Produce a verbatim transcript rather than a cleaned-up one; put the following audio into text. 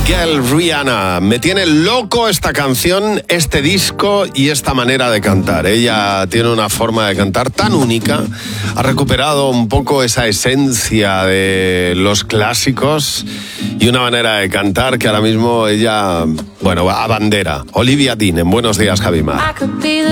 Miguel, Rihanna. Me tiene loco esta canción, este disco y esta manera de cantar. Ella tiene una forma de cantar tan única. Ha recuperado un poco esa esencia de los clásicos y una manera de cantar que ahora mismo ella, bueno, abandera. Olivia Dean, en Buenos Días, Javi Mar.